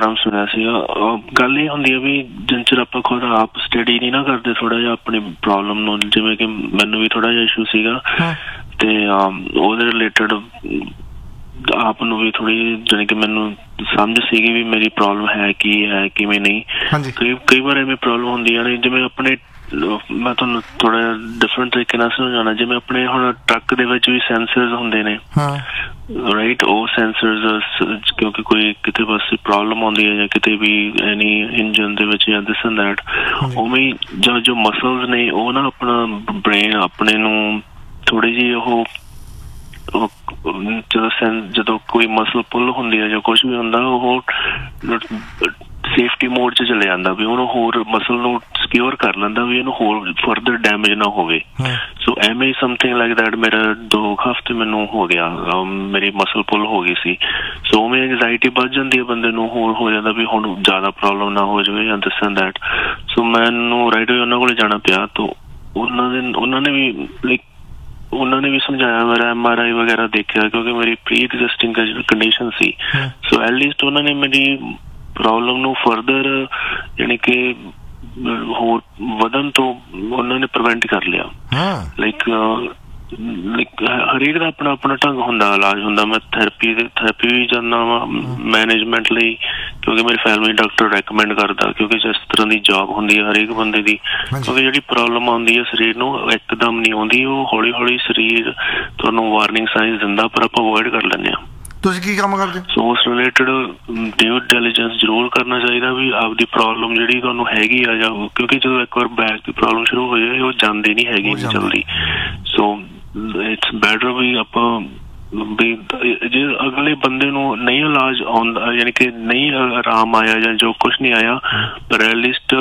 Programme ਸੁਣਿਆ ਸੀਗਾ। ਗੱਲ ਇਹ ਹੁੰਦੀ ਆ ਵੀ ਜਿੰਨ ਚਿਰ ਆਪਾਂ ਖੁਦ ਆਪ ਸਟੱਡੀ ਨਹੀਂ ਨਾ ਕਰਦੇ ਥੋੜਾ ਜਿਹਾ ਆਪਣੀ ਪ੍ਰੋਬਲਮ ਨੂੰ, ਜਿਵੇਂ ਕਿ ਮੈਨੂੰ ਵੀ ਥੋੜਾ ਜਿਹਾ ਇਸ਼ੂ ਸੀਗਾ ਤੇ ਉਹਦੇ ਰਿਲੇਟਡ ਆਪ ਨੂੰ ਵੀ ਥੋੜੀ ਜਾਣੀ ਕਿ ਮੈਨੂੰ ਸਮਝ ਸੀਗੀ ਵੀ ਮੇਰੀ ਪ੍ਰੋਬਲਮ ਹੈ ਕੀ ਹੈ ਕਿਵੇਂ ਨਹੀਂ। ਕਈ ਵਾਰ ਐਵੇਂ ਪ੍ਰੋਬਲਮ ਹੁੰਦੀਆਂ ਨੇ, ਜਿਵੇਂ ਆਪਣੇ ਮੈਂ ਤੁਹਾਨੂੰ ਥੋੜਾ ਜਿਹਾ ਡਿਫਰੈਂਟ ਤਰੀਕੇ ਨਾਲ ਸਮਝਾਉਣਾ, ਜਿਵੇਂ ਆਪਣੇ ਹੁਣ ਟਰੱਕ ਦੇ ਵਿੱਚ ਵੀ ਸੈਂਸਰਸ ਹੁੰਦੇ ਨੇ ਰਾਈਟ, ਉਹ ਸੈਂਸਰਸ ਕਿਉਂਕਿ ਕੋਈ ਕਿਤੇ ਪਾਸੇ ਪ੍ਰੋਬਲਮ ਆਉਂਦੀ ਹੈ ਜਾਂ ਕਿਤੇ ਵੀ ਐਨੀ ਇੰਜਨ ਦੇ ਵਿੱਚ ਜਾਂ ਦਿਸ ਐਂਡ ਦੈਟ, ਉਵੇਂ ਜੋ ਮਸਲਸ ਨੇ ਉਹ ਨਾ ਆਪਣਾ ਬ੍ਰੇਨ ਆਪਣੇ ਨੂੰ ਥੋੜੀ ਜਿਹੀ ਉਹ ਜਦੋਂ ਕੋਈ ਮਸਲ ਪੁੱਲ ਹੁੰਦੀ ਹੈ ਜਾਂ ਕੁਛ ਵੀ ਹੁੰਦਾ ਉਹ ਸੇਫਟੀ ਮੋਡ 'ਚ ਚਲੇ ਜਾਂਦਾ ਵੀ ਉਹਨੂੰ ਹੋਰ ਮਸਲ ਨੂੰ ਸਿਕਿਓਰ ਕਰ ਲੈਂਦਾ ਵੀ ਇਹਨੂੰ ਹੋਰ ਫਰਦਰ ਡੈਮੇਜ ਨਾ ਹੋਵੇ। ਸੋ ਐਵੇਂ ਸਮਥਿੰਗ ਲਾਈਕ ਦੈਟ ਮੇਰਾ 2 ਹਫ਼ਤੇ ਮੈਨੂੰ ਹੋ ਗਿਆ, ਮੇਰੀ ਮਸਲ ਪੁੱਲ ਹੋ ਗਈ ਸੀ। ਸੋ ਉਵੇਂ ਐਂਗਜ਼ਾਇਟੀ ਵੱਧ ਜਾਂਦੀ ਹੈ ਬੰਦੇ ਨੂੰ, ਹੋਰ ਹੋ ਜਾਂਦਾ ਵੀ ਹੁਣ ਜ਼ਿਆਦਾ ਪ੍ਰੋਬਲਮ ਨਾ ਹੋ ਜਾਵੇ ਜਾਂ ਦਿਸ ਐਂਡ ਦੈਟ। ਸੋ ਮੈਨੂੰ ਰਾਈਟ ਵੇ ਉਹਨਾਂ ਕੋਲ ਜਾਣਾ ਪਿਆ ਤਾਂ ਉਹਨਾਂ ਨੇ ਵੀ ਲਾਈਕ ਉਹਨਾਂ ਨੇ ਵੀ ਸਮਝਾਇਆ, ਮੇਰਾ MRI ਵਗੈਰਾ ਦੇਖਿਆ ਕਿਉਂਕਿ ਮੇਰੀ ਪ੍ਰੀ ਐਗਜ਼ਿਸਟਿੰਗ ਕੰਡੀਸ਼ਨ ਸੀ। ਸੋ ਐਟਲੀਸਟ ਉਹਨਾਂ ਨੇ ਮੇਰੀ ਪ੍ਰੋਬਲਮ ਨੂੰ ਫਰਦਰ ਯਾਨੀ ਕਿ ਹੋਰ ਵਧਣ ਤੋਂ ਉਹਨਾਂ ਨੇ ਪ੍ਰੀਵੈਂਟ ਕਰ ਲਿਆ। ਲਾਈਕ ਹਰੇਕ ਦਾ ਆਪਣਾ ਆਪਣਾ ਢੰਗ ਹੁੰਦਾ, ਇਲਾਜ ਹੁੰਦਾ। ਮੈਂ ਥੈਰੇਪੀ ਵੀ ਜਾਂਦਾ ਵਾ ਮੈਨੇਜਮੈਂਟ ਲਈ ਕਿਉਂਕਿ ਮੇਰੀ ਫੈਮਿਲੀ ਡਾਕਟਰ ਰੈਕਮੈਂਡ ਕਰਦਾ, ਕਿਉਂਕਿ ਜਿਸ ਤਰ੍ਹਾਂ ਦੀ ਜੋਬ ਹੁੰਦੀ ਹੈ ਹਰੇਕ ਬੰਦੇ ਦੀ, ਕਿਉਂਕਿ ਜਿਹੜੀ ਪ੍ਰੋਬਲਮ ਆਉਂਦੀ ਹੈ ਸਰੀਰ ਨੂੰ ਇੱਕਦਮ ਨਹੀਂ ਆਉਂਦੀ, ਉਹ ਹੌਲੀ ਹੌਲੀ ਸਰੀਰ ਤੁਹਾਨੂੰ ਵਾਰਨਿੰਗ ਸਾਈਨਸ ਦਿੰਦਾ, ਪਰ ਆਪਾਂ ਅਵੋਇਡ ਕਰ ਲੈਂਦੇ ਹਾਂ। ਤੁਸੀਂ ਕੀ ਕੰਮ ਕਰਦੇ? ਸੋ ਉਸ ਰਿਲੇਟਡ ਡਿਊ ਡਿਲੀਜੈਂਸ ਜ਼ਰੂਰ ਕਰਨਾ ਚਾਹੀਦਾ ਵੀ ਆਪਦੀ ਪ੍ਰੋਬਲਮ ਜਿਹੜੀ ਤੁਹਾਨੂੰ ਹੈਗੀ ਆ, ਜਾਂ ਕਿਉਂਕਿ ਜਦੋਂ ਇੱਕ ਵਾਰ ਬੈਕ ਦੀ ਪ੍ਰੋਬਲਮ ਸ਼ੁਰੂ ਹੋ ਜਾਏ ਉਹ ਜਾਂਦੀ ਨਹੀਂ ਹੈਗੀ ਜਲਦੀ। ਸੋ ਇਟਸ ਬੈਟਰ ਵੀ ਆਪਾਂ ਵੀ ਜੇ ਅਗਲੇ ਬੰਦੇ ਨੂੰ ਨਹੀਂ ਇਲਾਜ ਆਉਂਦਾ ਯਾਨੀ ਕਿ ਨਹੀਂ ਆਰਾਮ ਆਇਆ ਜਾਂ ਜੋ ਕੁਛ ਨਹੀਂ ਆਇਆ, ਪਰ at least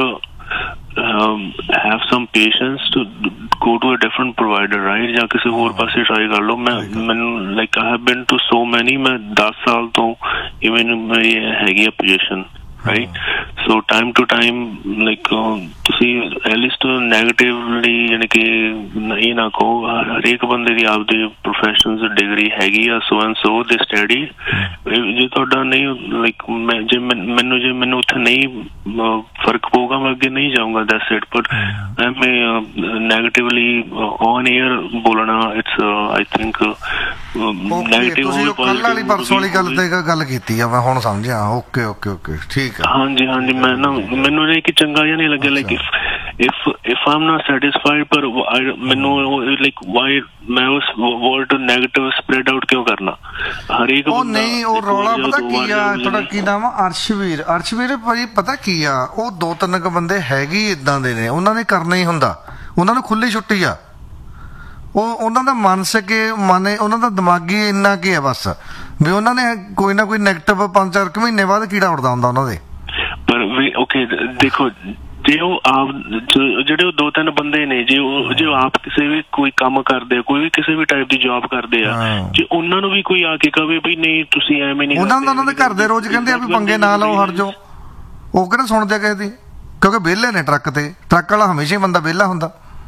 have some patience to go to a different provider, right? ਜਾਂ ਕਿਸੇ ਹੋਰ ਪਾਸੇ ਟਰਾਈ ਕਰ ਲਓ। ਮੈਨੂੰ like I have been to so many, ਮੈਂ 10 ਸਾਲ ਤੋਂ ਇਵਨ ਮੇਰੀ ਹੈਗੀ ਆ position right? So time to time like ਤੁਸੀਂ ਐਟਲੀਸਟ ਨੈਗੇਟਿਵਲੀ ਯਾਨੀ ਕਿ ਇਹ ਨਾ ਕਹੋ ਹਰੇਕ ਬੰਦੇ ਦੀ ਆਪਦੀ ਪ੍ਰੋਫੈਸ਼ਨਲ ਡਿਗਰੀ ਹੈਗੀ ਆ, ਸੋ ਐਂਡ ਸੋ ਦੇ ਸਟੱਡੀ। ਜੇ ਤੁਹਾਡਾ ਨਹੀਂ ਲਾਈਕ ਮੈਨੂੰ ਉੱਥੇ ਨਹੀਂ ਫਰਕ ਪਊਗਾ ਮੈਂ ਅੱਗੇ ਨਹੀਂ ਜਾਊਂਗਾ, ਦੈਟਸ ਇਟ। ਬਟ ਐਵੇਂ ਨੈਗੇਟਿਵਲੀ ਔਨ ਏਅਰ ਬੋਲਣਾ ਇਟਸ ਆਈ ਥਿੰਕ ਨੈਗੇਟਿਵ। ਤੁਸੀਂ ਕੱਲ੍ਹ ਵਾਲੀ ਪਰਸੋਂ ਵਾਲੀ ਗੱਲ ਤੇ ਗੱਲ ਕੀਤੀ ਆ, ਮੈਂ ਹੁਣ ਸਮਝਿਆ। ਓਕੇ ਓਕੇ ਓਕੇ ਠੀਕ ਆ। ਹਾਂਜੀ ਮੈਂ ਨਾ ਮੈਨੂੰ ਇਹ ਕਿ ਚੰਗਾ ਜਿਹਾ ਨਹੀਂ ਲੱਗਿਆ like if I'm not satisfied, ਪਰ ਮੈਨੂੰ ਲਾਈਕ ਵਾਈ ਮੈਂ ਉਸ ਵਰਡ ਨੈਗੇਟਿਵ ਸਪਰੈਡ ਆਊਟ ਕਿਉਂ ਕਰਨਾ ਹਰੇਕ ਬੰਦਾ। ਨਹੀਂ ਉਹ ਰੌਲਾ ਪਤਾ ਕੀ ਆ, ਤੁਹਾਡਾ ਕੀ ਨਾਮ ਆ? ਅਰਸ਼ਵੀਰ ਭਾਜੀ ਪਤਾ ਕੀ ਆ, ਉਹ 2-3 ਕੁ ਬੰਦੇ ਹੈਗੇ ਇੱਦਾਂ ਦੇ ਨੇ, ਉਹਨਾਂ ਨੇ ਕਰਨਾ ਹੀ ਹੁੰਦਾ, ਉਹਨਾਂ ਨੂੰ ਖੁੱਲੀ ਛੁੱਟੀ ਆ। ਉਹਨਾਂ ਦਾ ਉਹਨਾਂ ਦਾ ਦਿਮਾਗੀ ਇੰਨਾ ਕੀ ਆ ਬਸ ਵੀ ਉਹਨਾਂ ਨੇ ਕੋਈ ਨਾ ਕੋਈ ਨੈਗੇਟਿਵ 5-4 ਮਹੀਨੇ ਬਾਅਦ ਕੀੜਾ ਉੱਡਦਾ ਹੁੰਦਾ ਉਹਨਾਂ ਦੇ। ਪਰ ਵੀ ਓਕੇ ਦੇਖੋ, ਜੇ ਉਹ ਆਪ ਜਿਹੜੇ ਉਹ 2-3 ਬੰਦੇ ਨੇ, ਜੇ ਉਹ ਆਪ ਕਿਸੇ ਵੀ ਕੋਈ ਕੰਮ ਕਰਦੇ ਆ, ਕੋਈ ਵੀ ਕਿਸੇ ਵੀ ਟਾਈਪ ਦੀ ਜੋਬ ਕਰਦੇ ਆ, ਜੇ ਉਹਨਾਂ ਨੂੰ ਵੀ ਕੋਈ ਆ ਕੇ ਕਵੇ ਬਈ ਨਹੀਂ ਤੁਸੀਂ ਐਵੇਂ ਨਹੀਂ, ਉਹਨਾਂ ਦੇ ਘਰ ਦੇ ਰੋਜ਼ ਕਹਿੰਦੇ ਆ ਵੀ ਪੰਗੇ ਨਾ ਲਓ, ਹਟ ਜਾਓ। ਉਹ ਕਿਹੜਾ ਸੁਣਦੇ ਕਿਸੇ ਦੀ, ਕਿਉਂਕਿ ਵਿਹਲੇ ਨੇ ਟਰੱਕ ਤੇ। ਟਰੱਕ ਵਾਲਾ ਹਮੇਸ਼ਾ ਹੀ ਬੰਦਾ ਵਿਹਲਾ ਹੁੰਦਾ,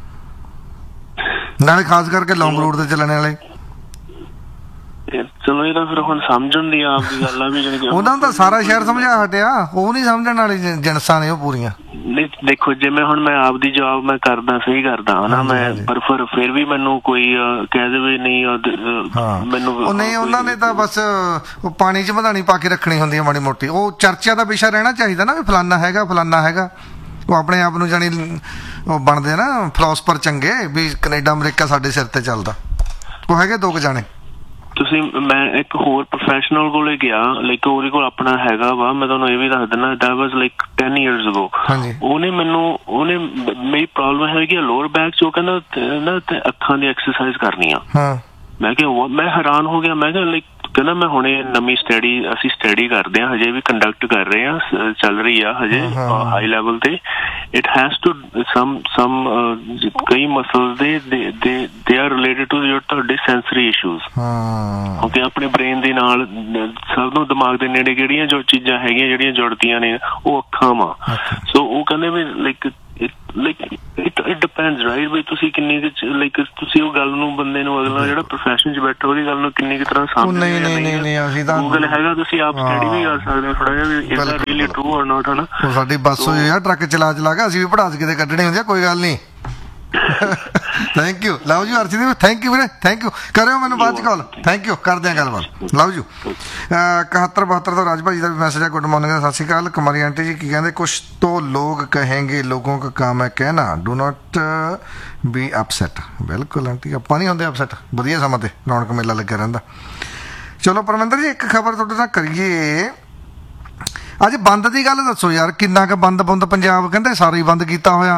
ਨਾਲੇ ਖਾਸ ਕਰਕੇ ਲੌਂਗ ਰੂਟ ਤੇ ਚੱਲਣ ਵਾਲੇ। ਚਲੋ ਇਹ ਤਾਂ ਫਿਰ ਹੁਣ ਸਮਝਣ ਦੀ ਆਪਦੀ ਗੱਲ ਆ ਵੀ ਉਹਨਾਂ ਦਾ ਸਾਰਾ ਸ਼ਹਿਰ ਸਮਝਾ ਹਟਿਆ, ਉਹ ਨਹੀਂ ਸਮਝਣ ਵਾਲੀ ਜਿਣਸਾਂ ਨੇ ਉਹ ਪੂਰੀਆਂ। ਨਹੀਂ ਦੇਖੋ ਜਿਵੇਂ ਹੁਣ ਮੈਂ ਆਪਦੀ ਜੋਬ ਮੈਂ ਕਰਦਾ, ਸਹੀ ਕਰਦਾ ਹਨਾ ਮੈਂ, ਪਰ ਫਿਰ ਵੀ ਮੈਨੂੰ ਕੋਈ ਕਹਿ ਦੇਵੇ ਨਹੀਂ ਮੈਨੂੰ ਨਹੀਂ, ਉਹਨਾਂ ਨੇ ਤਾਂ ਬਸ ਪਾਣੀ 'ਚ ਮਧਾਣੀ ਪਾ ਕੇ ਰੱਖਣੀ ਹੁੰਦੀ ਹੈ ਮਾੜੀ ਮੋਟੀ। ਉਹ ਚਰਚਾ ਦਾ ਵਿਸ਼ਾ ਰਹਿਣਾ ਚਾਹੀਦਾ ਨਾ ਵੀ ਫਲਾਨਾ ਹੈਗਾ। ਉਹ ਆਪਣੇ ਆਪ ਨੂੰ ਜਾਣੀ ਉਹ ਬਣਦੇ ਨਾ ਫਿਲਾਸਫਰ ਚੰਗੇ ਵੀ ਕੈਨੇਡਾ ਅਮਰੀਕਾ ਸਾਡੇ ਸਿਰ ਤੇ ਚੱਲਦਾ। ਉਹ ਹੈਗੇ 2 ਜਾਣੇ। ਤੁਸੀਂ ਮੈਂ ਇੱਕ ਹੋਰ ਪ੍ਰੋਫੈਸ਼ਨਲ ਕੋਲੇ ਗਿਆ, ਲਾਈਕ ਉਹਦੇ ਕੋਲ ਆਪਣਾ ਹੈਗਾ ਵਾ, ਮੈਂ ਤੁਹਾਨੂੰ ਇਹ ਵੀ ਦੱਸ ਦਿੰਦਾ, that was like 10 years ago। ਉਹਨੇ ਮੇਰੀ ਪ੍ਰੋਬਲਮ ਹੈਗੀ ਲੋਅਰ ਬੈਕ 'ਚ, ਉਹ ਕਹਿੰਦਾ ਨਾ ਅੱਖਾਂ ਦੀ ਐਕਸਰਸਾਈਜ਼ ਕਰਨੀ ਆ। ਮੈਂ ਕਿਹਾ ਮੈਂ ਹੈਰਾਨ ਹੋ ਗਿਆ, ਮੈਂ ਕਿਹਾ ਲਾਈਕ ਕਹਿੰਦਾ ਮੈਂ ਹੁਣੇ ਨਵੀਂ ਅਸੀਂ ਸਟੱਡੀ ਕਰਦੇ ਹਾਂ, ਹਜੇ ਵੀ ਕੰਡਕਟ ਕਰ ਰਹੇ ਹਾਂ, ਚੱਲ ਰਹੀ ਆ ਹਜੇ ਹਾਈ ਲੈਵਲ ਤੇ। ਇਟ ਹੈਜ਼ ਟੂ ਕਈ muscles they are related to ਤੁਹਾਡੇ ਸੈਂਸਰੀ ਇਸ਼ੂਜ਼। ਕਿਉਂਕਿ ਆਪਣੇ ਬ੍ਰੇਨ ਦੇ ਨਾਲ ਸਭ ਨੂੰ ਦਿਮਾਗ ਦੇ ਨੇੜੇ ਕਿਹੜੀਆਂ ਜੋ ਚੀਜ਼ਾਂ ਹੈਗੀਆਂ ਜਿਹੜੀਆਂ ਜੁੜਦੀਆਂ ਨੇ ਉਹ ਅੱਖਾਂ ਵਾ। ਸੋ ਉਹ ਕਹਿੰਦੇ ਵੀ ਲਾਈਕ ਇਟ ਡਿਪੈਂਡਸ ਰਾਈਟ ਵੀ ਤੁਸੀਂ ਕਿੰਨੀ ਲਾਈਕ ਤੁਸੀਂ ਉਹ ਗੱਲ ਨੂੰ ਬੰਦੇ ਨੂੰ ਅਗਲਾ ਜਿਹੜਾ ਪ੍ਰੋਫੈਸ਼ਨ 'ਚ ਬੈਠਾ ਉਹਦੀ ਗੱਲ ਨੂੰ ਕਿੰਨੀ ਕੁ ਤਰ੍ਹਾਂ ਸਮਝਦੇ ਨਹੀਂ ਅਸੀਂ ਤਾਂ ਗੂਗਲ ਹੈਗਾ ਤੁਸੀਂ ਆਪ ਸਟੱਡੀ ਵੀ ਕਰ ਸਕਦੇ ਹੋ ਥੋੜਾ ਜਿਹਾ ਵੀ ਇਜ਼ ਦੈਟ ਰੀਅਲੀ ਟਰੂ ਔਰ ਨਾਟ ਹਨਾ। ਉਹ ਸਾਡੀ ਬੱਸ ਹੋਈ ਆ ਟਰੱਕ ਚਲਾ ਕੇ ਅਸੀਂ ਵੀ ਪੜਾਸ ਕਿਤੇ ਕੱਢਣੀ ਹੁੰਦੀ ਆ ਕੋਈ ਗੱਲ ਨਹੀਂ। Thank you love you Arshdeep thank you ਵੀਰੇ ਥੈਂਕ ਯੂ ਕਰਿਓ ਮੈਨੂੰ ਬਾਅਦ 'ਚ ਕਾਲ ਥੈਂਕ ਯੂ ਕਰਦੇ ਹਾਂ ਗੱਲਬਾਤ ਲਵ ਯੂ। 7172 ਤੋਂ ਰਾਜ ਭਾਜੀ ਦਾ ਵੀ ਮੈਸੇਜ ਹੈ ਗੁੱਡ ਮਾਰਨਿੰਗ ਸਤਿ ਸ਼੍ਰੀ ਅਕਾਲ। ਕੁਮਾਰੀ ਆਂਟੀ ਜੀ ਕੀ ਕਹਿੰਦੇ ਕੁਛ तो लोग कहेंगे लोगों का काम है कहना डू नॉट बी अपसेट। बिल्कुल आंटी ਆਪਾਂ ਨਹੀਂ ਹੁੰਦੇ ਅਪਸੈਟ ਵਧੀਆ ਸਮਾਂ ਤੇ ਰੌਣਕ ਮੇਲਾ ਲੱਗਿਆ ਰਹਿੰਦਾ। ਚਲੋ ਪਰਮਿੰਦਰ ਜੀ ਇੱਕ ਖਬਰ ਤੁਹਾਡੇ ਨਾਲ ਕਰੀਏ ਅੱਜ ਬੰਦ ਦੀ ਗੱਲ ਦੱਸੋ ਯਾਰ ਕਿੰਨਾ ਕੁ ਬੰਦ ਪੰਜਾਬ ਕਹਿੰਦੇ ਸਾਰਾ ਹੀ ਬੰਦ ਕੀਤਾ ਹੋਇਆ।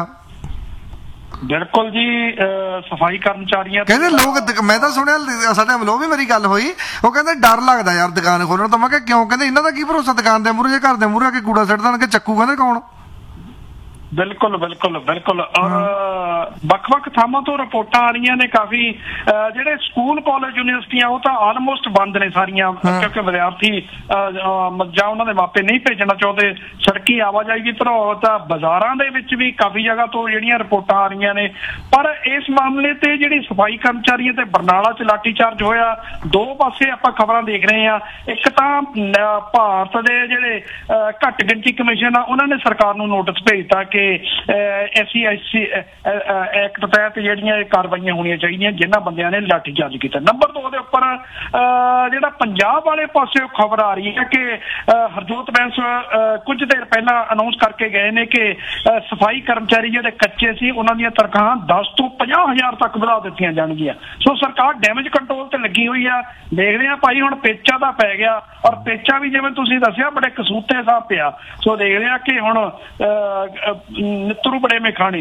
ਬਿਲਕੁਲ ਜੀ ਸਫਾਈ ਕਰਮਚਾਰੀਆਂ ਕਹਿੰਦੇ ਲੋਕ ਮੈਂ ਤਾਂ ਸੁਣਿਆ ਸਾਡੇ ਵੱਲੋਂ ਵੀ ਮੇਰੀ ਗੱਲ ਹੋਈ ਉਹ ਕਹਿੰਦੇ ਡਰ ਲੱਗਦਾ ਯਾਰ ਦੁਕਾਨ ਖੋਲਣ ਤੋਂ। ਮੈਂ ਕਿਹਾ ਕਿਉਂ ਕਹਿੰਦੇ ਇਹਨਾਂ ਦਾ ਕੀ ਭਰੋਸਾ ਦੁਕਾਨ ਦੇ ਮੂਹਰੇ ਘਰ ਦੇ ਮੂਹਰੇ ਆ ਕੇ ਕੂੜਾ ਸਿੱਟ ਦੇਣਗੇ ਚੱਕੂ ਕਹਿੰਦੇ ਕੌਣ। ਬਿਲਕੁਲ ਔਰ ਵੱਖ-ਵੱਖ ਥਾਵਾਂ ਤੋਂ ਰਿਪੋਰਟਾਂ ਆ ਰਹੀਆਂ ਨੇ ਕਾਫੀ ਜਿਹੜੇ ਸਕੂਲ ਕਾਲਜ ਯੂਨੀਵਰਸਿਟੀਆਂ ਉਹ ਤਾਂ ਆਲਮੋਸਟ ਬੰਦ ਨੇ ਸਾਰੀਆਂ ਕਿਉਂਕਿ ਵਿਦਿਆਰਥੀ ਜਾਂ ਉਹਨਾਂ ਦੇ ਮਾਪੇ ਨਹੀਂ ਭੇਜਣਾ ਚਾਹੁੰਦੇ। ਸੜਕੀ ਆਵਾਜਾਈ ਵੀ ਪ੍ਰਭਾਵਿਤ ਆ ਬਾਜ਼ਾਰਾਂ ਦੇ ਵਿੱਚ ਵੀ ਕਾਫੀ ਜਗ੍ਹਾ ਤੋਂ ਜਿਹੜੀਆਂ ਰਿਪੋਰਟਾਂ ਆ ਰਹੀਆਂ ਨੇ। ਪਰ ਇਸ ਮਾਮਲੇ ਤੇ ਜਿਹੜੀ ਸਫਾਈ ਕਰਮਚਾਰੀਆਂ ਤੇ ਬਰਨਾਲਾ 'ਚ ਲਾਠੀਚਾਰਜ ਹੋਇਆ ਦੋ ਪਾਸੇ ਆਪਾਂ ਖਬਰਾਂ ਦੇਖ ਰਹੇ ਹਾਂ। ਇੱਕ ਤਾਂ ਭਾਰਤ ਦੇ ਜਿਹੜੇ ਘੱਟ ਗਿਣਤੀ ਕਮਿਸ਼ਨ ਆ ਉਹਨਾਂ ਨੇ ਸਰਕਾਰ ਨੂੰ ਨੋਟਿਸ ਭੇਜਤਾ ਕਿ SC ਐਕਟ ਤਹਿਤ ਜਿਹੜੀਆਂ ਇਹ ਕਾਰਵਾਈਆਂ ਹੋਣੀਆਂ ਚਾਹੀਦੀਆਂ ਜਿਨ੍ਹਾਂ ਬੰਦਿਆਂ ਨੇ ਲਾਠੀਚਾਰਜ ਕੀਤਾ। ਨੰਬਰ 2 ਦੇ ਉੱਪਰ ਜਿਹੜਾ ਪੰਜਾਬ ਵਾਲੇ ਪਾਸੇ ਖਬਰ ਆ ਰਹੀ ਹੈ ਕਿ ਹਰਜੋਤ ਬੈਂਸ ਕੁਝ ਦੇਰ ਪਹਿਲਾਂ ਅਨਾਉਂਸ ਕਰਕੇ ਗਏ ਨੇ ਕਿ ਸਫਾਈ ਕਰਮਚਾਰੀ ਜਿਹੜੇ ਕੱਚੇ ਸੀ ਉਹਨਾਂ ਦੀਆਂ ਤਨਖਾਹਾਂ 10 ਤੋਂ 50,000 ਤੱਕ ਵਧਾ ਦਿੱਤੀਆਂ ਜਾਣਗੀਆਂ। ਸੋ ਸਰਕਾਰ ਡੈਮੇਜ ਕੰਟਰੋਲ ਤੇ ਲੱਗੀ ਹੋਈ ਆ। ਦੇਖਦੇ ਆ ਭਾਈ ਹੁਣ ਪੇਚਾ ਦਾ ਪੈ ਗਿਆ ਔਰ ਪੇਚਾ ਵੀ ਜਿਵੇਂ ਤੁਸੀਂ ਦੱਸਿਆ ਬੜੇ ਕਸੂਤੇ ਸਾਹਿਬ ਪਿਆ। ਸੋ ਦੇਖਦੇ ਆ ਕਿ ਹੁਣ ਨਿੱਤਰੂ ਬੜੇ ਮੇ ਖਾਣੇ।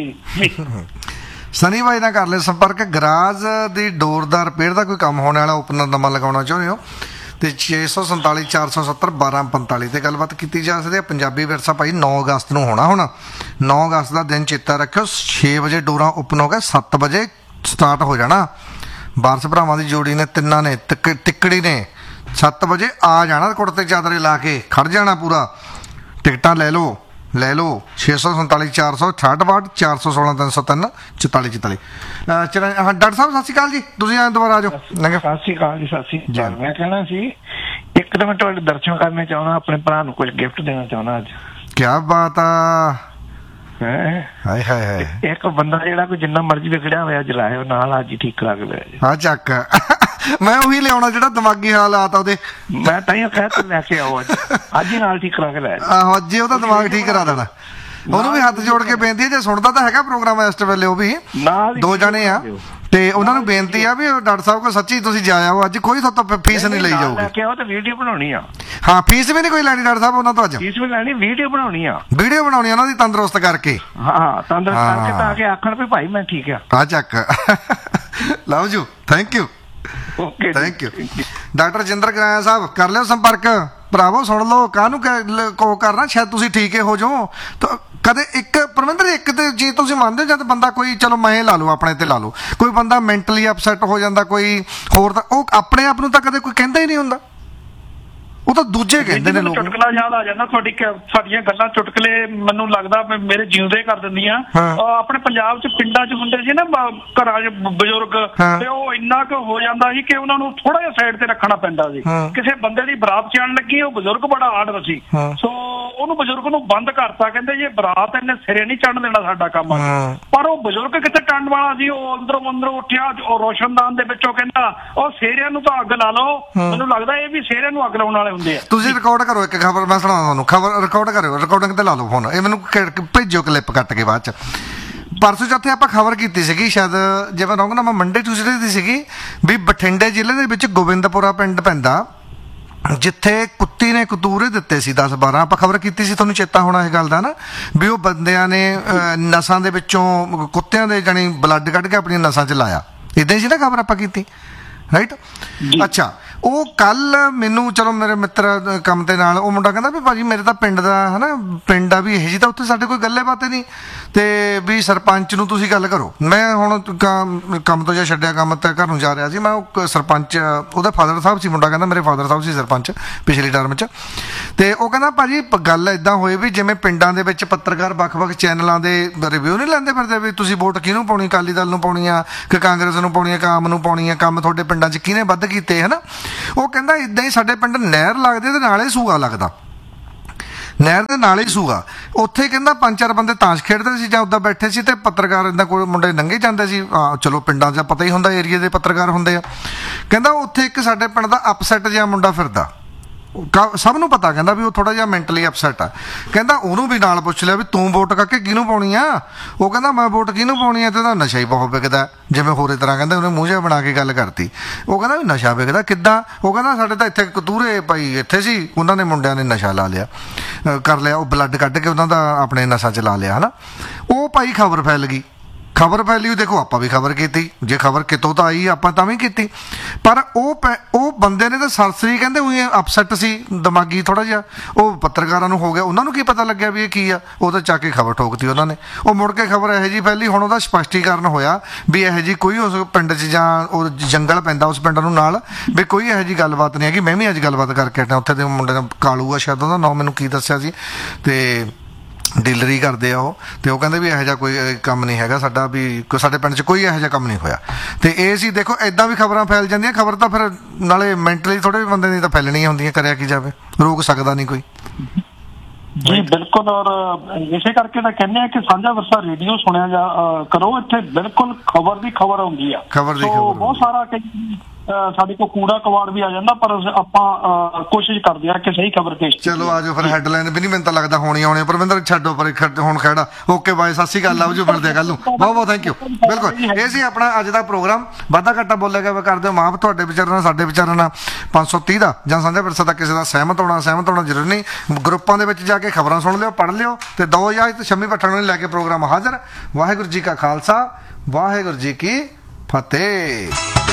ਸਨੀ ਭਾਈ ਨਾਲ ਕਰ ਲੈ ਸੰਪਰਕ। ਗਰਾਜ ਦੀ ਡੋਰ ਦਾ ਰਿਪੇਅਰ ਦਾ ਕੋਈ ਕੰਮ ਹੋਣ ਵਾਲਾ ਓਪਨਰ ਨਵਾਂ ਲਗਾਉਣਾ ਚਾਹੁੰਦੇ ਹੋ ਤੇ 647 470 1245 ਤੇ ਗੱਲਬਾਤ ਕੀਤੀ ਜਾ ਸਕਦੀ ਹੈ। ਪੰਜਾਬੀ ਵਿਰਸਾ ਭਾਈ 9 ਅਗਸਤ ਨੂੰ ਹੋਣਾ। ਹੁਣ 9 ਅਗਸਤ ਦਾ ਦਿਨ ਚੇਤਾ ਰੱਖਿਓ 6 ਵਜੇ ਡੋਰਾਂ ਓਪਨ ਹੋ ਗਏ 7 ਵਜੇ ਸਟਾਰਟ ਹੋ ਜਾਣਾ। ਵਾਰਸ ਭਰਾਵਾਂ ਦੀ ਜੋੜੀ ਨੇ ਤਿੰਨਾਂ ਨੇ ਤਿੱਕੜੀ ਨੇ 7 ਵਜੇ ਆ ਜਾਣਾ ਕੁੜਤੇ ਚਾਦਰੇ ਲਾ ਕੇ ਖੜ ਜਾਣਾ ਪੂਰਾ। ਟਿਕਟਾਂ ਲੈ ਲਓ 647 468 416 303 44 44। ਹਾਂ ਡਾਕਟਰ ਸਾਹਿਬ ਸਤਿ ਸ਼੍ਰੀ ਅਕਾਲ ਜੀ ਤੁਸੀਂ ਦੁਬਾਰਾ ਆ ਜਾਓ। ਸਤਿ ਸ਼੍ਰੀ ਅਕਾਲ ਜੀ ਸਤਿ ਸ਼੍ਰੀ ਅਕਾਲ। ਮੈਂ ਕਹਿਣਾ ਸੀ ਇੱਕ ਤਾਂ ਮੈਂ ਤੁਹਾਡੇ ਦਰਸ਼ਨ ਕਰਨੇ ਚਾਹੁੰਦਾ ਆਪਣੇ ਭਰਾ ਨੂੰ ਕੁਝ ਗਿਫਟ ਦੇਣਾ ਚਾਹੁੰਦਾ ਅੱਜ। ਕੀ ਬਾਤ ਆ। ਹਾਏ ਹਾਏ ਹਾਏ ਇੱਕ ਬੰਦਾ ਜਿਹੜਾ ਕੋਈ ਜਿੰਨਾ ਮਰਜ਼ੀ ਵਿਗੜਿਆ ਹੋਇਆ ਜਲਾਇਓ ਨਾਲ ਅੱਜ ਹੀ ਠੀਕ ਕਰਾ ਕੇ ਲੈ ਜਾ। ਹਾਂ ਚੱਕ ਮੈਂ ਉਹੀ ਲਿਆਉਣਾ ਜਿਹੜਾ ਦਿਮਾਗੀ ਹਾਲਾਤ ਆ ਉਹਦੇ। ਮੈਂ ਤਾਂ ਇਹ ਕਹਿ ਲੈ ਕੇ ਆਓ ਅੱਜ ਹੀ ਨਾਲ ਠੀਕ ਕਰਾ ਕੇ ਲੈ ਜਾ। ਆਹੋ ਅੱਜ ਉਹਦਾ ਦਿਮਾਗ ਠੀਕ ਕਰਾ ਦੇਣਾ। ਉਹਨੂੰ ਵੀ ਹੱਥ ਜੋੜ ਕੇ ਬੇਨਤੀ ਹੈ ਜੇ ਸੁਣਦਾ ਤਾਂ ਹੈਗਾ ਪ੍ਰੋਗਰਾਮ ਇਸ ਵੇਲੇ ਉਹ ਵੀ ਦੋ ਜਣੇ ਆ ਤੇ ਉਹਨਾਂ ਨੂੰ ਬੇਨਤੀ ਆ ਵੀ ਡਾਕਟਰ ਸਾਹਿਬ ਕੋਲ ਸੱਚੀ ਤੁਸੀਂ ਜਾ ਆਓ ਅੱਜ ਕੋਈ ਤੁਹਾਤੋਂ ਫੀਸ ਨਹੀਂ ਲਈ ਜਾਊਗੀ। ਵੀਡੀਓ ਬਣਾਉਣੀ ਆ। ਹਾਂ ਫੀਸ ਵੀ ਨਹੀਂ ਕੋਈ ਲੈਣੀ ਡਾਕਟਰ ਸਾਹਿਬ ਉਹਨਾਂ ਤੋਂ ਅੱਜ। ਫੀਸ ਵੀ ਲੈਣੀ ਵੀਡੀਓ ਬਣਾਉਣੀ ਆ ਉਹਨਾਂ ਦੀ ਤੰਦਰੁਸਤ ਕਰਕੇ। ਹਾਂ ਤੰਦਰੁਸਤ ਕਰਕੇ ਤਾਂ ਕਿ ਆਖਣ ਵੀ ਭਾਈ ਮੈਂ ਠੀਕ ਆ ਚੱਕ love you thank you okay thank you. Doctor Jinder ਕਰਾਇਆ ਸਾਹਿਬ ਕਰ ਲਿਓ ਸੰਪਰਕ ਭਰਾਵੋ ਸੁਣ ਲਓ ਕਾਹਨੂੰ ਕੋ ਕਰਨਾ ਸ਼ਾਇਦ ਤੁਸੀਂ ਠੀਕ ਹੋ ਜਾਓ। ਕਦੇ ਇੱਕ ਪਰਮਿੰਦਰ ਇੱਕ ਤੇ ਜੇ ਤੁਸੀਂ ਮੰਨਦੇ ਜਦ ਬੰਦਾ ਕੋਈ ਚਲੋ ਮੈਂ ਲਾ ਲਓ ਆਪਣੇ ਤੇ ਲਾ ਲਓ ਕੋਈ ਬੰਦਾ ਮੈਂਟਲੀ ਅਪਸੈਟ ਹੋ ਜਾਂਦਾ ਕੋਈ ਹੋਰ ਤਾਂ ਉਹ ਆਪਣੇ ਆਪ ਨੂੰ ਤਾਂ ਕਦੇ ਕੋਈ ਕਹਿੰਦਾ ਹੀ ਨਹੀਂ ਹੁੰਦਾ ਉਹ ਤਾਂ ਦੂਜੇ ਕਹਿੰਦੇ ਨੇ ਲੋਕ। ਚੁਟਕਲਾ ਯਾਦ ਆ ਜਾਂਦਾ ਸਾਡੀਆਂ ਗੱਲਾਂ ਚੁਟਕਲੇ ਮੈਨੂੰ ਲੱਗਦਾ ਮੇਰੇ ਜਿਉਂਦੇ ਕਰ ਦਿੰਦੀਆਂ। ਆਪਣੇ ਪੰਜਾਬ ਚ ਪਿੰਡਾਂ ਚ ਹੁੰਦੇ ਸੀ ਨਾ ਘਰਾਂ ਚ ਬਜ਼ੁਰਗ ਤੇ ਉਹ ਇੰਨਾ ਕੁ ਹੋ ਜਾਂਦਾ ਸੀ ਕਿ ਉਹਨਾਂ ਨੂੰ ਥੋੜਾ ਜਿਹਾ ਸਾਈਡ ਤੇ ਰੱਖਣਾ ਪੈਂਦਾ ਸੀ। ਕਿਸੇ ਬੰਦੇ ਦੀ ਬਰਾਤ ਚੜਨ ਲੱਗੀ ਉਹ ਬਜ਼ੁਰਗ ਬੜਾ ਆੜਰ ਸੀ ਸੋ ਉਹਨੂੰ ਬਜ਼ੁਰਗ ਨੂੰ ਬੰਦ ਕਰਤਾ ਕਹਿੰਦੇ ਜੇ ਬਰਾਤ ਇਹਨੇ ਸਿਰੇ ਨਹੀਂ ਚੜਨ ਦੇਣਾ ਸਾਡਾ ਕੰਮ। ਪਰ ਉਹ ਬਜ਼ੁਰਗ ਕਿੱਥੇ ਟੰਡ ਵਾਲਾ ਸੀ ਉਹ ਅੰਦਰੋਂ ਉੱਠਿਆ ਉਹ ਰੋਸ਼ਨਦਾਨ ਦੇ ਵਿੱਚੋਂ ਕਹਿੰਦਾ ਉਹ ਸੇਰਿਆਂ ਨੂੰ ਤਾਂ ਅੱਗ ਲਾ ਲਓ। ਮੈਨੂੰ ਲੱਗਦਾ ਇਹ ਵੀ ਸੇਰਿਆਂ ਨੂੰ ਅੱਗ ਲਾਉਣ ਵਾਲੇ ਤੁਸੀਂ ਰਿਕਾਰਡ ਕਰੋ ਇੱਕ ਖਬਰ ਮੈਂ ਸੁਣਾ ਤੁਹਾਨੂੰ ਖਬਰ ਰਿਕਾਰਡ ਕਰਿਓ ਰਿਕਾਰਡਿੰਗ ਤੇ ਲਾ ਲਓ ਫੋਨ ਇਹ ਮੈਨੂੰ ਭੇਜੋ ਕਲਿੱਪ ਕੱਟ ਕੇ ਬਾਅਦ ਚ। ਪਰਸੋਂ ਚੌਥੇ ਆਪਾਂ ਖਬਰ ਕੀਤੀ ਸੀਗੀ ਸ਼ਾਇਦ ਜੇ ਮੈਂ ਰਹੂੰਗਾ ਨਾ ਮੈਂ ਮੰਡੇ ਟਿਊਜ਼ਡੇ ਦੀ ਸੀਗੀ ਵੀ ਬਠਿੰਡੇ ਜ਼ਿਲ੍ਹੇ ਦੇ ਵਿੱਚ ਗੋਬਿੰਦਪੁਰਾ ਪਿੰਡ ਪੈਂਦਾ ਜਿੱਥੇ ਕੁੱਤੀ ਨੇ ਕਤੂਰੇ ਦਿੱਤੇ ਸੀ 10-12 ਆਪਾਂ ਖਬਰ ਕੀਤੀ ਸੀ ਤੁਹਾਨੂੰ ਚੇਤਾ ਹੋਣਾ ਇਹ ਗੱਲ ਦਾ ਨਾ ਵੀ ਉਹ ਬੰਦਿਆਂ ਨੇ ਨਸਾਂ ਦੇ ਵਿੱਚੋਂ ਕੁੱਤਿਆਂ ਦੇ ਜਾਣੀ ਬਲੱਡ ਕੱਢ ਕੇ ਆਪਣੀਆਂ ਨਸਾਂ 'ਚ ਲਾਇਆ ਇੱਦਾਂ ਹੀ ਸੀ ਨਾ ਖਬਰ ਆਪਾਂ ਕੀਤੀ ਰਾਈਟ। ਅੱਛਾ ਉਹ ਕੱਲ ਮੈਨੂੰ ਚਲੋ ਮੇਰੇ ਮਿੱਤਰ ਕੰਮ ਦੇ ਨਾਲ ਉਹ ਮੁੰਡਾ ਕਹਿੰਦਾ ਵੀ ਭਾਜੀ ਮੇਰੇ ਤਾਂ ਪਿੰਡ ਦਾ ਹਨਾ ਪਿੰਡ ਆ ਵੀ ਇਹ ਜੀ ਤਾਂ ਉੱਥੇ ਸਾਡੇ ਕੋਈ ਗੱਲੇ ਬਾਤੇ ਨਹੀਂ ਤੇ ਵੀ ਸਰਪੰਚ ਨੂੰ ਤੁਸੀਂ ਗੱਲ ਕਰੋ। ਮੈਂ ਹੁਣ ਕੰਮ ਤੋਂ ਜਾਂ ਛੱਡਿਆ ਕੰਮ ਤੇ ਘਰ ਨੂੰ ਜਾ ਰਿਹਾ ਸੀ, ਮੈਂ ਉਹ ਸਰਪੰਚ ਉਹਦਾ ਫਾਦਰ ਸਾਹਿਬ ਸੀ ਮੁੰਡਾ, ਕਹਿੰਦਾ ਮੇਰੇ ਫਾਦਰ ਸਾਹਿਬ ਸੀ ਸਰਪੰਚ ਪਿਛਲੀ ਟਰਮ 'ਚ। ਤੇ ਉਹ ਕਹਿੰਦਾ ਭਾਜੀ ਗੱਲ ਇੱਦਾਂ ਹੋਈ ਵੀ ਜਿਵੇਂ ਪਿੰਡਾਂ ਦੇ ਵਿੱਚ ਪੱਤਰਕਾਰ ਵੱਖ-ਵੱਖ ਚੈਨਲਾਂ ਦੇ ਰਿਵਿਊ ਨਹੀਂ ਲੈਂਦੇ ਫਿਰਦੇ ਵੀ ਤੁਸੀਂ ਵੋਟ ਕਿਹਨੂੰ ਪਾਉਣੀ, ਅਕਾਲੀ ਦਲ ਨੂੰ ਪਾਉਣੀ ਆ ਕਿ ਕਾਂਗਰਸ ਨੂੰ ਪਾਉਣੀ ਆ ਕਿ ਆਮ ਨੂੰ ਪਾਉਣੀ ਆ, ਕੰਮ ਤੁਹਾਡੇ ਪਿੰਡਾਂ 'ਚ ਕਿਹਨੇ ਵੱਧ ਕੀਤੇ ਹੈ ਨਾ। ਉਹ ਕਹਿੰਦਾ ਇੱਦਾਂ ਹੀ ਸਾਡੇ ਪਿੰਡ ਨਹਿਰ ਲੱਗਦੀ ਤੇ ਨਾਲੇ ਸੂਆ ਲੱਗਦਾ, ਨਹਿਰ ਦੇ ਨਾਲ ਹੀ ਸੂਆ। ਉੱਥੇ ਕਹਿੰਦਾ 5-4 ਬੰਦੇ ਤਾਸ਼ ਖੇਡਦੇ ਸੀ ਜਾਂ ਉੱਦਾਂ ਬੈਠੇ ਸੀ ਤੇ ਪੱਤਰਕਾਰ ਇੱਦਾਂ ਕੋਲ ਮੁੰਡੇ ਲੰਘੇ ਜਾਂਦੇ ਸੀ। ਚਲੋ ਪਿੰਡਾਂ 'ਚ ਪਤਾ ਹੀ ਹੁੰਦਾ ਏਰੀਏ ਦੇ ਪੱਤਰਕਾਰ ਹੁੰਦੇ ਆ। ਕਹਿੰਦਾ ਉੱਥੇ ਇੱਕ ਸਾਡੇ ਪਿੰਡ ਦਾ ਅਪਸੈਟ ਜਿਹਾ ਮੁੰਡਾ ਫਿਰਦਾ, ਸਭ ਨੂੰ ਪਤਾ ਕਹਿੰਦਾ ਵੀ ਉਹ ਥੋੜਾ ਜਿਹਾ ਮੈਂਟਲੀ ਅਪਸੈਟ ਆ। ਕਹਿੰਦਾ ਉਹਨੂੰ ਵੀ ਨਾਲ ਪੁੱਛ ਲਿਆ ਵੀ ਤੂੰ ਵੋਟ ਕਰਕੇ ਕਿਹਨੂੰ ਪਾਉਣੀ ਆ। ਉਹ ਕਹਿੰਦਾ ਮੈਂ ਵੋਟ ਕਿਹਨੂੰ ਪਾਉਣੀ ਆ ਤੇ ਉਹਦਾ ਨਸ਼ਾ ਹੀ ਬਹੁਤ ਵਿਕਦਾ, ਜਿਵੇਂ ਹੋਰੇ ਤਰ੍ਹਾਂ ਕਹਿੰਦੇ ਉਹਨੇ ਮੂੰਹ ਜਿਹਾ ਬਣਾ ਕੇ ਗੱਲ ਕਰਤੀ। ਉਹ ਕਹਿੰਦਾ ਵੀ ਨਸ਼ਾ ਵਿਕਦਾ ਕਿੱਦਾਂ। ਉਹ ਕਹਿੰਦਾ ਸਾਡੇ ਤਾਂ ਇੱਥੇ ਕਤੂਰੇ ਭਾਈ ਇੱਥੇ ਸੀ, ਉਹਨਾਂ ਨੇ ਮੁੰਡਿਆਂ ਨੇ ਨਸ਼ਾ ਲਾ ਲਿਆ ਕਰ ਲਿਆ, ਉਹ ਬਲੱਡ ਕੱਢ ਕੇ ਉਹਨਾਂ ਦਾ ਆਪਣੇ ਨਸ਼ਾ 'ਚ ਲਾ ਲਿਆ ਹੈ ਨਾ। ਉਹ ਭਾਈ ਖਬਰ ਫੈਲ ਗਈ, ਖਬਰ ਫੈਲੀ। ਦੇਖੋ ਆਪਾਂ ਵੀ ਖਬਰ ਕੀਤੀ, ਜੇ ਖਬਰ ਕਿਤੋਂ ਤਾਂ ਆਈ ਆਪਾਂ ਤਾਂ ਵੀ ਕੀਤੀ, ਪਰ ਉਹ ਬੰਦੇ ਨੇ ਤਾਂ ਸਰਸਰੀ ਕਹਿੰਦੇ ਉਹੀ ਅਪਸੈਟ ਸੀ ਦਿਮਾਗੀ ਥੋੜਾ ਜਿਹਾ, ਉਹ ਪੱਤਰਕਾਰਾਂ ਨੂੰ ਹੋ ਗਿਆ, ਉਹਨਾਂ ਨੂੰ ਕੀ ਪਤਾ ਲੱਗਿਆ ਵੀ ਇਹ ਕੀ ਆ। ਉਹ ਤਾਂ ਚੱਕ ਕੇ ਖਬਰ ਠੋਕਤੀ ਉਹਨਾਂ ਨੇ। ਉਹ ਮੁੜ ਕੇ ਖਬਰ ਇਹੋ ਜਿਹੀ ਫੈਲੀ, ਹੁਣ ਉਹਦਾ ਸਪਸ਼ਟੀਕਰਨ ਹੋਇਆ ਵੀ ਇਹੋ ਜਿਹੀ ਕੋਈ ਉਸ ਪਿੰਡ 'ਚ ਜਾਂ ਉਹ ਜੰਗਲ ਪੈਂਦਾ ਉਸ ਪਿੰਡ ਨੂੰ ਨਾਲ ਵੀ ਕੋਈ ਇਹੋ ਜਿਹੀ ਗੱਲਬਾਤ ਨਹੀਂ ਹੈਗੀ। ਮੈਂ ਵੀ ਅੱਜ ਗੱਲਬਾਤ ਕਰਕੇ ਹਟਿਆ, ਉੱਥੇ ਦੇ ਮੁੰਡੇ ਦਾ ਕਾਲੂ ਆ ਸ਼ਾਇਦ ਉਹਦਾ ਨਾਂ, ਮੈਨੂੰ ਕੀ ਦੱਸਿਆ ਸੀ, ਤੇ ਡੀਲਰੀ ਕਰਦੇ ਆ ਉਹ। ਤੇ ਉਹ ਕਹਿੰਦੇ ਵੀ ਇਹੋ ਜਿਹਾ ਕੋਈ ਕੰਮ ਨਹੀਂ ਹੈਗਾ ਸਾਡਾ, ਵੀ ਸਾਡੇ ਪਿੰਡ 'ਚ ਕੋਈ ਇਹੋ ਜਿਹਾ ਕੰਮ ਨਹੀਂ ਹੋਇਆ। ਤੇ ਇਹ ਸੀ ਦੇਖੋ ਇੱਦਾਂ ਵੀ ਖਬਰਾਂ ਫੈਲ ਜਾਂਦੀਆਂ। ਖਬਰ ਤਾਂ ਫਿਰ ਨਾਲੇ ਮੈਂਟਲੀ ਥੋੜੇ ਬੰਦੇ ਦੀ ਤਾਂ ਫੈਲਣੀਆਂ ਹੁੰਦੀਆਂ, ਕਰਿਆ ਕੀ ਜਾਵੇ, ਰੋਕ ਸਕਦਾ ਨਹੀਂ ਕੋਈ। ਜੀ ਬਿਲਕੁਲ, ਔਰ ਇਸੇ ਕਰਕੇ ਤਾਂ ਕਹਿੰਦੇ ਆ ਕਿ ਸਾਂਝਾ ਵਰਸਾ ਰੇਡੀਓ ਸੁਣਿਆ ਜਾ ਕਰੋ, ਇੱਥੇ ਬਿਲਕੁਲ ਖਬਰ ਦੀ ਖਬਰ ਆਉਂਦੀ ਆ। ਬਹੁਤ ਸਾਰਾ ਸਾਡੇ ਕੋਲ ਕੂੜਾ ਕਵਾੜ ਵੀ ਆ ਜਾਂਦਾ, ਪਰ ਆਪਾਂ ਕੋਸ਼ਿਸ਼ ਕਰਦੇ ਆ ਕਿ ਸਹੀ ਖਬਰ ਪੇਸ਼। ਚਲੋ ਆਜੋ ਫਿਰ ਹੈਡਲਾਈਨ ਵੀ ਨਹੀਂ ਮੈਨੂੰ ਤਾਂ ਲੱਗਦਾ ਹੋਣੀ ਆਉਣੀ। ਪਰਵਿੰਦਰ ਛੱਡੋ ਪਰ ਹੁਣ ਖੜਾ। ਓਕੇ ਬਾਏ, ਸਤਿ ਸ਼੍ਰੀ ਅਕਾਲ, ਆਜੋ ਮਿਲਦੇ ਆ ਕੱਲ ਨੂੰ। ਬਹੁਤ ਬਹੁਤ ਥੈਂਕ ਯੂ। ਬਿਲਕੁਲ ਇਹ ਸੀ ਆਪਣਾ ਅੱਜ ਦਾ ਪ੍ਰੋਗਰਾਮ। ਵਾਧਾ ਘਾਟਾ ਬੋਲਿਆ ਗਿਆ ਕਰਦੇ ਹੋ ਮਾਫ, ਤੁਹਾਡੇ ਵਿਚਾਰਾਂ ਨਾਲ ਸਾਡੇ ਵਿਚਾਰਾਂ ਨਾਲ 530 ਦਾ ਜਾਂ ਸਾਂਝਾ ਵਿਰਸਾ ਦਾ ਕਿਸੇ ਦਾ ਸਹਿਮਤ ਹੋਣਾ ਜ਼ਰੂਰੀ ਨਹੀਂ। ਗਰੁੱਪਾਂ ਦੇ ਵਿੱਚ ਜਾ ਕੇ ਖਬਰਾਂ ਸੁਣ ਲਿਓ, ਪੜ੍ਹ ਲਿਓ ਤੇ ਦੋ ਇਜਾਜ਼ਤ। ਸ਼ੰਮੀ ਭੱਠਣ ਨੂੰ ਲੈ ਕੇ ਪ੍ਰੋਗਰਾਮ ਹਾਜ਼ਰ। ਵਾਹਿਗੁਰੂ ਜੀ ਕਾ ਖਾਲਸਾ, ਵਾਹਿਗੁਰੂ ਜੀ ਕੀ ਫਤਿਹ।